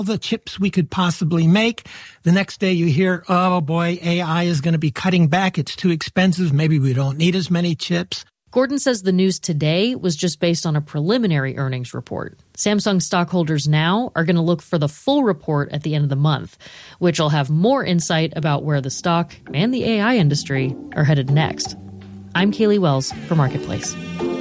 the chips we could possibly make. The next day you hear, oh boy, AI is going to be cutting back. It's too expensive. Maybe we don't need as many chips. Gordon says the news today was just based on a preliminary earnings report. Samsung stockholders now are going to look for the full report at the end of the month, which will have more insight about where the stock and the AI industry are headed next. I'm Kaylee Wells for Marketplace.